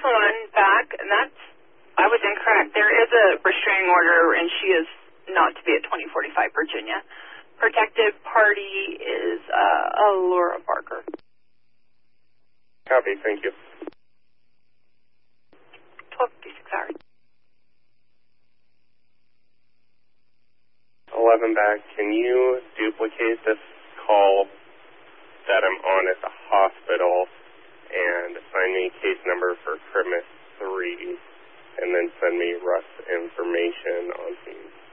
one back, and I was incorrect. There is a restraining order, and she is not to be at 2045 Virginia. Protected party is Laura Barker. Copy, thank you. 12:56 hours. 11 back, can you duplicate this call that I'm on at the hospital and assign me case number for premise 3, and then send me Russ information on Teams?